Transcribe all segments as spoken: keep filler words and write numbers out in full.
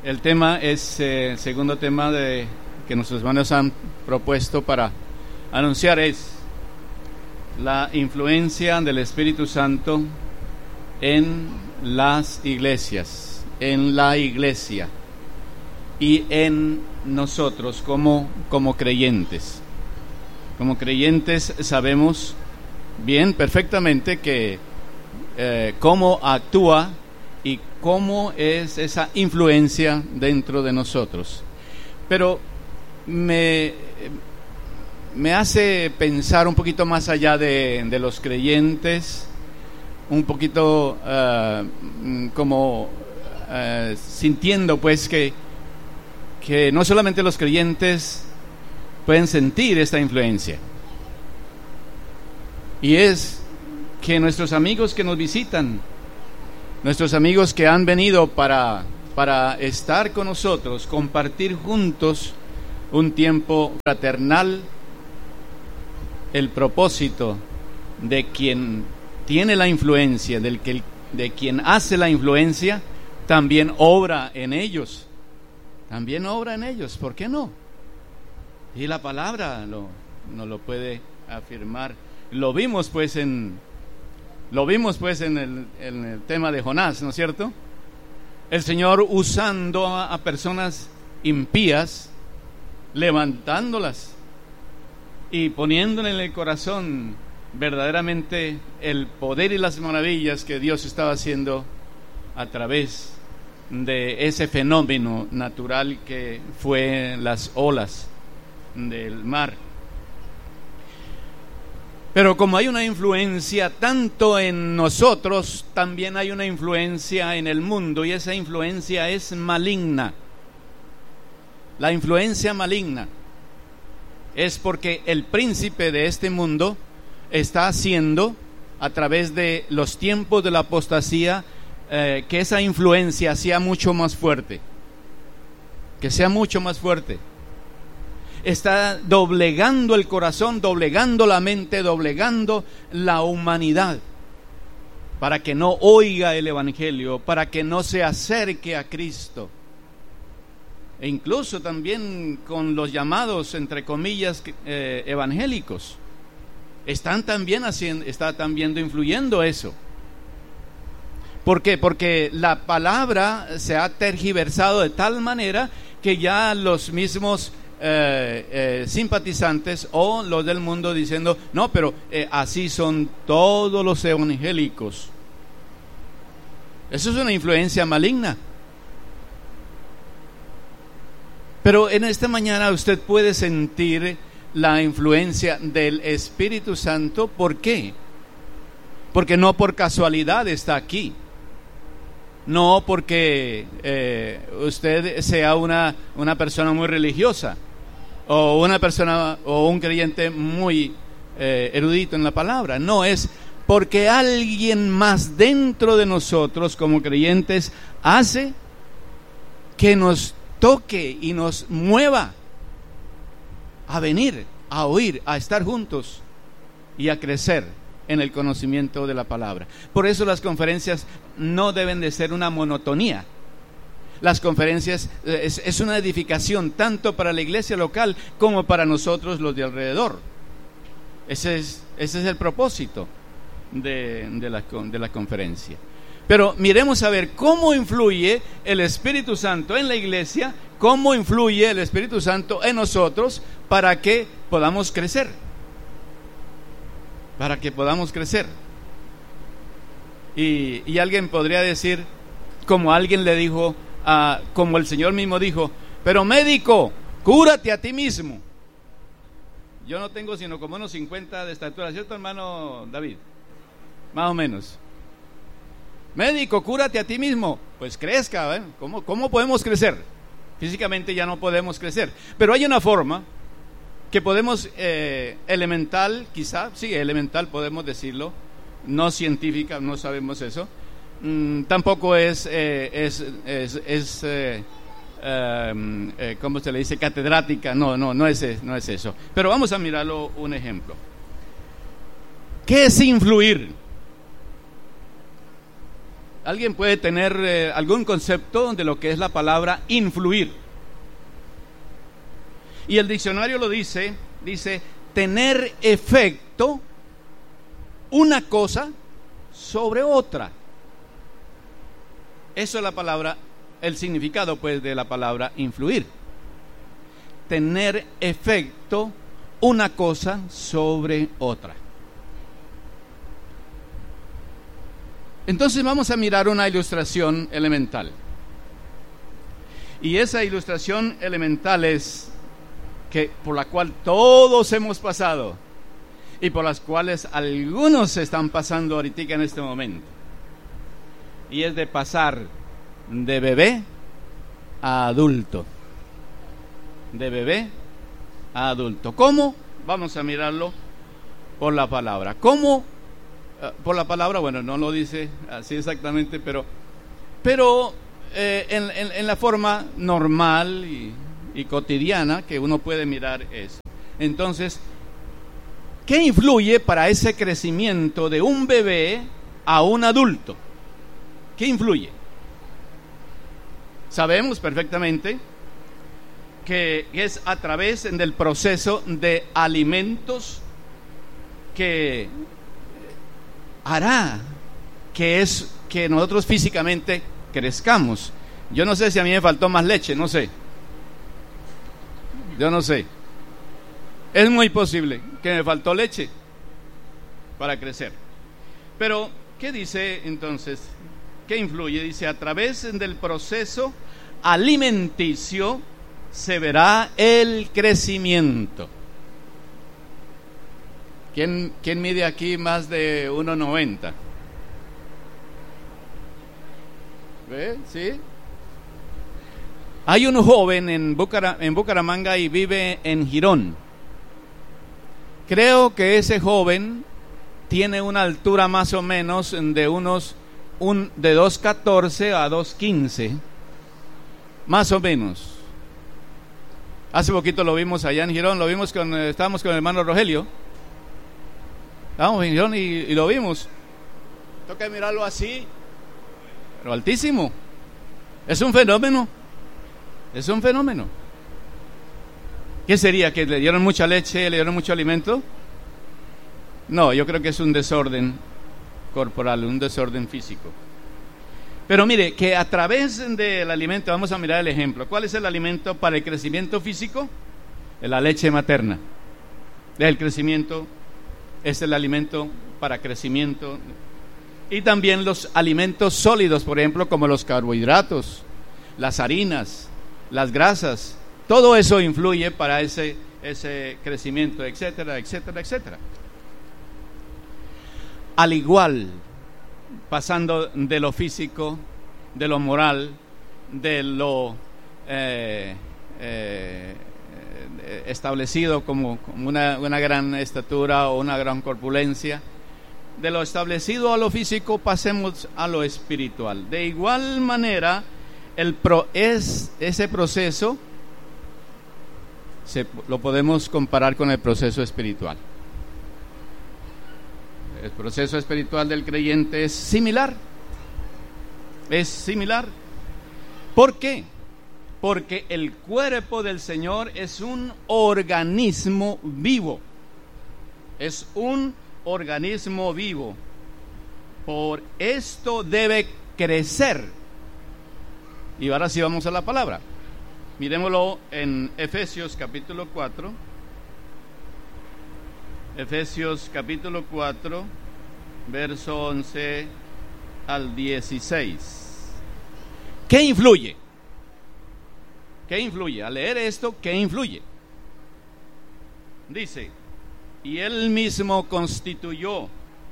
El tema es el eh, segundo tema de, que nuestros hermanos han propuesto para anunciar es la influencia del Espíritu Santo en las iglesias, en la iglesia y en nosotros como, como creyentes. Como creyentes sabemos bien, perfectamente que eh, cómo actúa y cómo es esa influencia dentro de nosotros. Pero me, me hace pensar un poquito más allá de, de los creyentes, un poquito uh, como uh, sintiendo pues que, que no solamente los creyentes pueden sentir esta influencia, y es que nuestros amigos que nos visitan, nuestros amigos que han venido para, para estar con nosotros, compartir juntos un tiempo fraternal, el propósito de quien tiene la influencia, del que, de quien hace la influencia, también obra en ellos. También obra en ellos, ¿por qué no? Y la palabra lo, nos lo puede afirmar. Lo vimos pues en... Lo vimos pues en el, en el tema de Jonás, ¿no es cierto? El Señor usando a, a personas impías, levantándolas y poniéndole en el corazón verdaderamente el poder y las maravillas que Dios estaba haciendo a través de ese fenómeno natural que fue las olas del mar. Pero como hay una influencia tanto en nosotros, también hay una influencia en el mundo, y esa influencia es maligna. La influencia maligna es porque el príncipe de este mundo está haciendo, a través de los tiempos de la apostasía, eh, que esa influencia sea mucho más fuerte, que sea mucho más fuerte. Está doblegando el corazón, doblegando la mente, doblegando la humanidad, para que no oiga el evangelio, para que no se acerque a Cristo. E incluso también con los llamados, entre comillas, eh, evangélicos, están también haciendo, está también influyendo eso. ¿Por qué? Porque la palabra se ha tergiversado de tal manera que ya los mismos Eh, eh, simpatizantes o los del mundo diciendo, no, pero eh, así son todos los evangélicos. Eso es una influencia maligna. Pero en esta mañana usted puede sentir la influencia del Espíritu Santo. ¿Por qué? Porque no por casualidad está aquí. No porque eh, usted sea una, una persona muy religiosa, o una persona o un creyente muy eh, erudito en la palabra. No, es porque alguien más dentro de nosotros como creyentes hace que nos toque y nos mueva a venir, a oír, a estar juntos y a crecer en el conocimiento de la palabra. Por eso las conferencias no deben de ser una monotonía. Las conferencias es, es una edificación tanto para la iglesia local como para nosotros los de alrededor. Ese es, ese es el propósito de, de, la, de la conferencia. Pero miremos a ver cómo influye el Espíritu Santo en la iglesia, cómo influye el Espíritu Santo en nosotros para que podamos crecer. Para que podamos crecer. Y, y alguien podría decir, como alguien le dijo, Uh, como el Señor mismo dijo, pero médico, cúrate a ti mismo. Yo no tengo sino como unos cincuenta de estatura, ¿cierto, hermano David? Más o menos. Médico, cúrate a ti mismo. Pues crezca, ¿eh? ¿Cómo, ¿Cómo podemos crecer? Físicamente ya no podemos crecer, pero hay una forma que podemos, eh, elemental quizá, sí, elemental podemos decirlo, no científica, no sabemos eso. Mm, tampoco es, eh, es, es, es eh, eh, eh, ¿cómo se le dice? Catedrática, no, no, no es, no es eso. Pero vamos a mirarlo un ejemplo. ¿Qué es influir? ¿Alguien puede tener eh, algún concepto de lo que es la palabra influir? Y el diccionario lo dice, dice tener efecto una cosa sobre otra. Eso es la palabra, el significado pues de la palabra influir. Tener efecto una cosa sobre otra. Entonces vamos a mirar una ilustración elemental. Y esa ilustración elemental es que por la cual todos hemos pasado y por las cuales algunos están pasando ahorita en este momento. Y es de pasar de bebé a adulto. De bebé a adulto. ¿Cómo? Vamos a mirarlo por la palabra. ¿Cómo? Por la palabra, bueno, no lo dice así exactamente, pero, pero eh, en, en, en la forma normal y, y cotidiana que uno puede mirar eso. Entonces, ¿qué influye para ese crecimiento de un bebé a un adulto? ¿Qué influye? Sabemos perfectamente que es a través del proceso de alimentos que hará que es que nosotros físicamente crezcamos. Yo no sé si a mí me faltó más leche, no sé. Yo no sé. Es muy posible que me faltó leche para crecer. Pero, ¿qué dice entonces? ¿Qué influye? Dice, a través del proceso alimenticio se verá el crecimiento. ¿Quién, quién mide aquí más de uno noventa? ¿Ve? ¿Sí? Hay un joven en, Bucara, en Bucaramanga y vive en Girón. Creo que ese joven tiene una altura más o menos de unos un, de dos catorce a dos quince, más o menos. Hace poquito lo vimos allá en Girón, lo vimos con, estábamos con el hermano Rogelio. Estábamos en Girón y, y lo vimos. Toca mirarlo así, pero altísimo. Es un fenómeno. Es un fenómeno. ¿Qué sería? ¿Que le dieron mucha leche, le dieron mucho alimento? No, yo creo que es un desorden corporal, un desorden físico. Pero mire, que a través del alimento, vamos a mirar el ejemplo. ¿Cuál es el alimento para el crecimiento físico? La leche materna. El crecimiento es el alimento para crecimiento. Y también los alimentos sólidos, por ejemplo, como los carbohidratos, las harinas, las grasas. Todo eso influye para ese, ese crecimiento, etcétera, etcétera, etcétera. Al igual, pasando de lo físico, de lo moral, de lo eh, eh, establecido como, como una, una gran estatura o una gran corpulencia, de lo establecido a lo físico, pasemos a lo espiritual. De igual manera, el pro, es, ese proceso se, lo podemos comparar con el proceso espiritual. El proceso espiritual del creyente es similar. Es similar. ¿Por qué? Porque el cuerpo del Señor es un organismo vivo. Es un organismo vivo. Por esto debe crecer. Y ahora sí vamos a la palabra. Miremoslo en Efesios capítulo cuatro. Efesios capítulo cuatro, verso once al dieciséis. ¿Qué influye? ¿Qué influye? Al leer esto, ¿qué influye? Dice, y él mismo constituyó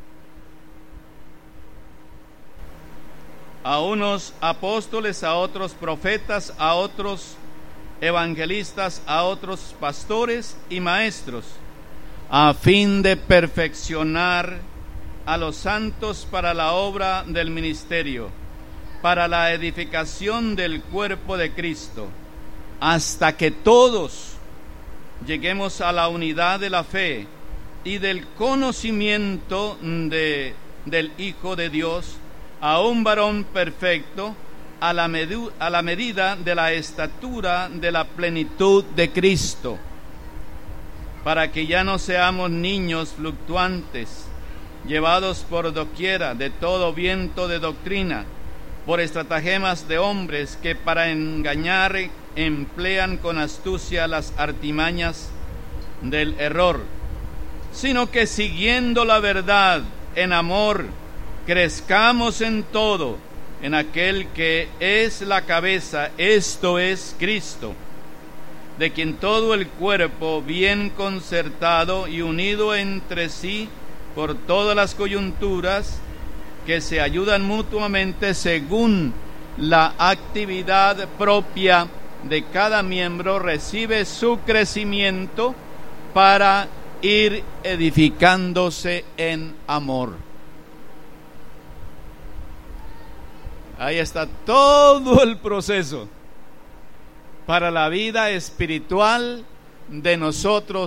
a unos apóstoles, a otros profetas, a otros evangelistas, a otros pastores y maestros, a fin de perfeccionar a los santos para la obra del ministerio, para la edificación del cuerpo de Cristo, hasta que todos lleguemos a la unidad de la fe y del conocimiento de, del Hijo de Dios, a un varón perfecto, a la, medu- a la medida de la estatura de la plenitud de Cristo, para que ya no seamos niños fluctuantes, llevados por doquiera de todo viento de doctrina, por estratagemas de hombres que para engañar emplean con astucia las artimañas del error, sino que siguiendo la verdad en amor, crezcamos en todo en aquel que es la cabeza, esto es Cristo, de quien todo el cuerpo, bien concertado y unido entre sí por todas las coyunturas, que se ayudan mutuamente según la actividad propia de cada miembro, recibe su crecimiento para ir edificándose en amor. Ahí está todo el proceso para la vida espiritual de nosotros